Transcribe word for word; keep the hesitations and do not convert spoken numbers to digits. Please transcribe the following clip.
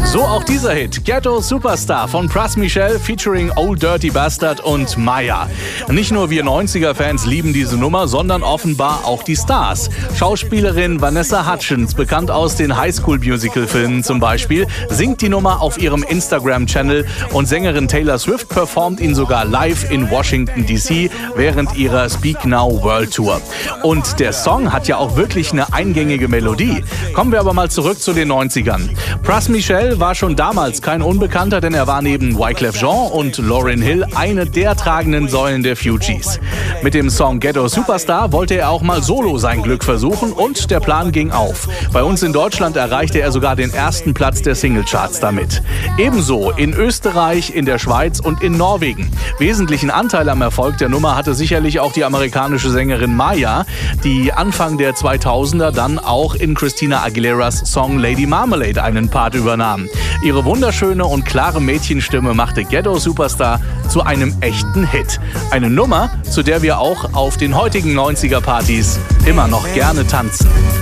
So auch dieser Hit, Ghetto Superstar von Pras Michel featuring Old Dirty Bastard und Maya. Nicht nur wir neunziger-Fans lieben diese Nummer, sondern offenbar auch die Stars. Schauspielerin Vanessa Hudgens, bekannt aus den Highschool-Musical-Filmen zum Beispiel, singt die Nummer auf ihrem Instagram-Channel und Sängerin Taylor Swift performt ihn sogar live in Washington D C während ihrer Speak Now World Tour. Und der Song hat ja auch wirklich eine eingängige Melodie. Kommen wir aber mal zurück zu den neunzigern. Pras Michel war schon damals kein Unbekannter, denn er war neben Wyclef Jean und Lauryn Hill eine der tragenden Säulen der Fugees. Mit dem Song Ghetto Superstar wollte er auch mal solo sein Glück versuchen und der Plan ging auf. Bei uns in Deutschland erreichte er sogar den ersten Platz der Singlecharts damit. Ebenso in Österreich, in der Schweiz und in Norwegen. Wesentlichen Anteil am Erfolg der Nummer hatte sicherlich auch die amerikanische Sängerin Maya, die Anfang der zweitausender dann auch in Christina Aguileras Song Lady Marmalade einen Part übernahm. Ihre wunderschöne und klare Mädchenstimme machte Ghetto Superstar zu einem echten Hit. Eine Nummer, zu der wir auch auf den heutigen neunziger-Partys immer noch gerne tanzen.